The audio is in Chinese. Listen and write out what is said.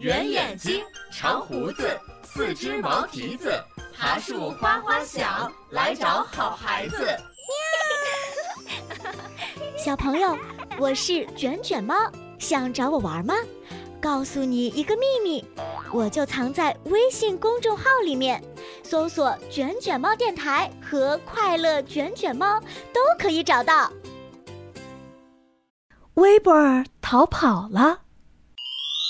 圆眼睛，长胡子，四只毛蹄子，爬树花花小，来找好孩子。 小朋友，我是卷卷猫，想找我玩吗？告诉你一个秘密，我就藏在微信公众号里面，搜索卷卷猫电台和快乐卷卷猫都可以找到。 威博尔逃跑了。